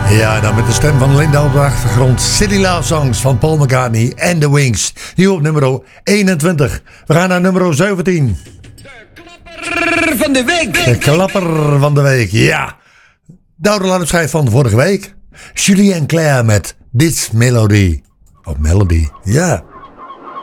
Ja, dan met de stem van Linda op de achtergrond. Silly Love Songs van Paul McCartney en The Wings. Nu op nummer 21. We gaan naar nummer 17. De klapper van de week. De klapper van de week, ja. De oude laatste van vorige week. Julie en Claire met This Melody. Of Melody, ja.